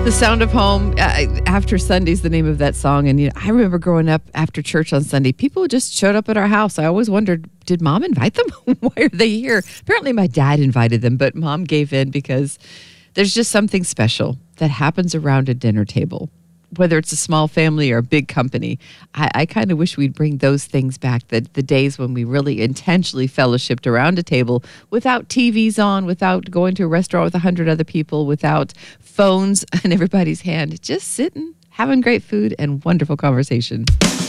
The Sound of Home, After Sunday's the name of that song. And I remember growing up after church on Sunday, people just showed up at our house. I always wondered, did Mom invite them? Why are they here? Apparently my dad invited them, but Mom gave in because there's just something special that happens around a dinner table. Whether it's a small family or a big company, I kind of wish we'd bring those things back, the days when we really intentionally fellowshipped around a table without TVs on, without going to a restaurant with 100 other people, without phones in everybody's hand, just sitting, having great food and wonderful conversation.